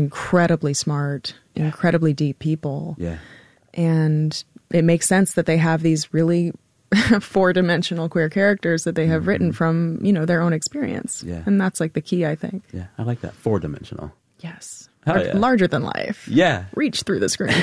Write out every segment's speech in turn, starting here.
incredibly smart, incredibly deep people. Yeah. And it makes sense that they have these really four-dimensional queer characters that they have written from, their own experience. Yeah. And that's like the key, I think. Yeah, I like that. Four-dimensional. Yes. Yeah. Larger than life. Yeah. Reach through the screen.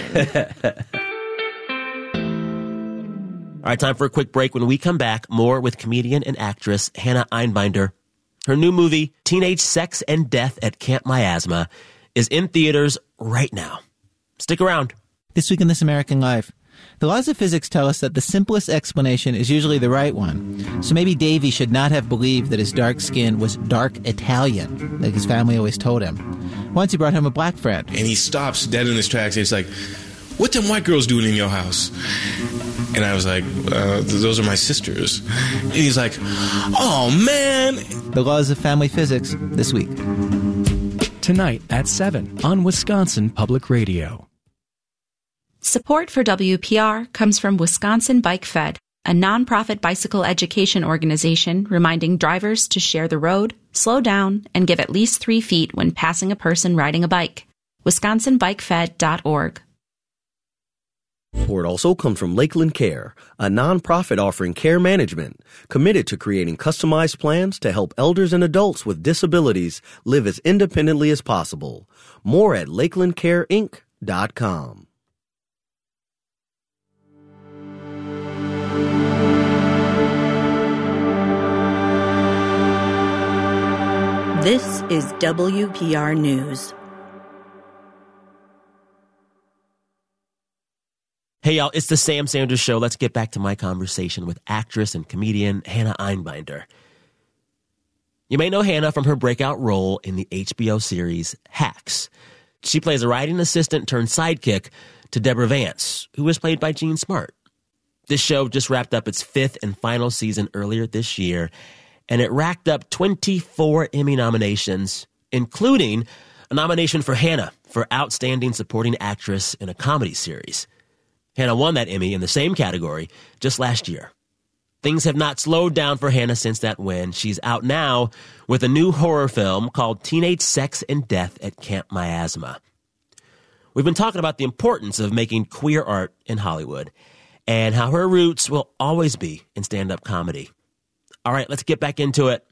All right, time for a quick break. When we come back, more with comedian and actress Hannah Einbinder. Her new movie, Teenage Sex and Death at Camp Miasma, is in theaters right now. Stick around. This week in This American Life. The laws of physics tell us that the simplest explanation is usually the right one. So maybe Davy should not have believed that his dark skin was dark Italian, like his family always told him. Once he brought home a black friend. And he stops dead in his tracks. And he's like, "What them white girls doing in your house?" And I was like, "Those are my sisters." And he's like, "Oh, man." The laws of family physics this week. Tonight at 7 on Wisconsin Public Radio. Support for WPR comes from Wisconsin Bike Fed, a nonprofit bicycle education organization reminding drivers to share the road, slow down, and give at least 3 feet when passing a person riding a bike. WisconsinBikeFed.org. Support also comes from Lakeland Care, a nonprofit offering care management, committed to creating customized plans to help elders and adults with disabilities live as independently as possible. More at lakelandcareinc.com. This is WPR News. Hey, y'all, it's the Sam Sanders Show. Let's get back to my conversation with actress and comedian Hannah Einbinder. You may know Hannah from her breakout role in the HBO series Hacks. She plays a writing assistant turned sidekick to Deborah Vance, who was played by Jean Smart. This show just wrapped up its 5th and final season earlier this year, and it racked up 24 Emmy nominations, including a nomination for Hannah for Outstanding Supporting Actress in a Comedy Series. Hannah won that Emmy in the same category just last year. Things have not slowed down for Hannah since that win. She's out now with a new horror film called Teenage Sex and Death at Camp Miasma. We've been talking about the importance of making queer art in Hollywood and how her roots will always be in stand-up comedy. All right, let's get back into it.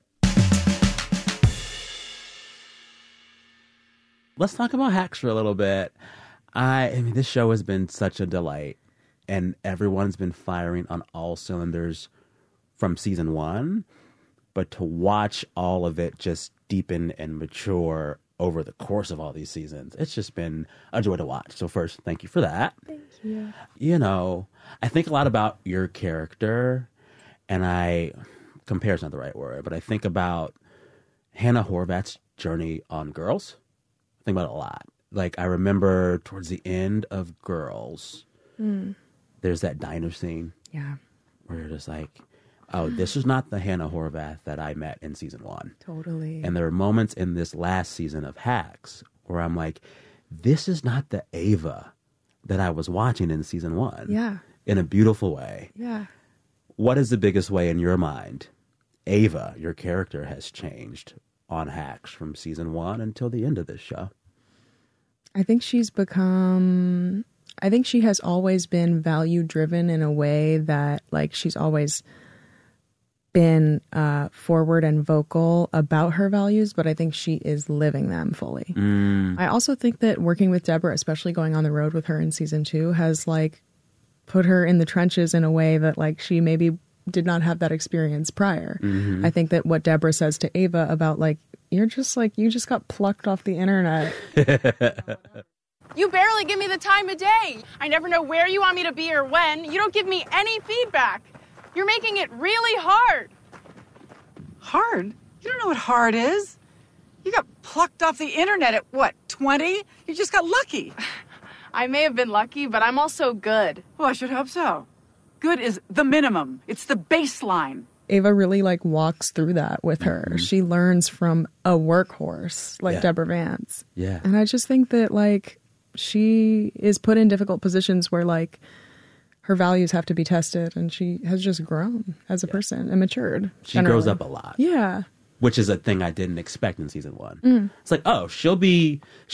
Let's talk about Hacks for a little bit. I mean, this show has been such a delight, and everyone's been firing on all cylinders from season 1. But to watch all of it just deepen and mature over the course of all these seasons, it's just been a joy to watch. So first, thank you for that. Thank you. You know, I think a lot about your character, and compare's not the right word, but I think about Hannah Horvath's journey on Girls. I think about it a lot. Like, I remember towards the end of Girls, there's that diner scene. Yeah. Where you're just like, oh, this is not the Hannah Horvath that I met in season 1. Totally. And there are moments in this last season of Hacks where I'm like, this is not the Ava that I was watching in season 1. Yeah. In a beautiful way. Yeah. What is the biggest way in your mind Ava, your character, has changed on Hacks from season 1 until the end of this show? I think she has always been value driven in a way that, like, she's always been forward and vocal about her values, but I think she is living them fully. I also think that working with Deborah, especially going on the road with her in season 2, has like put her in the trenches in a way that like she maybe did not have that experience prior. I think that what Deborah says to Ava about like, you just got plucked off the internet. You barely give me the time of day. I never know where you want me to be or when. You don't give me any feedback. You're making it really hard. Hard? You don't know what hard is. You got plucked off the internet at, what, 20? You just got lucky. I may have been lucky, but I'm also good. Well, I should hope so. Good is the minimum. It's the baseline. Ava really like walks through that with her. She learns from a workhorse like Deborah Vance. Yeah. And I just think that like she is put in difficult positions where like her values have to be tested, and she has just grown as a person and matured. She grows up a lot. Yeah. Which is a thing I didn't expect in season 1. It's like, oh, she'll be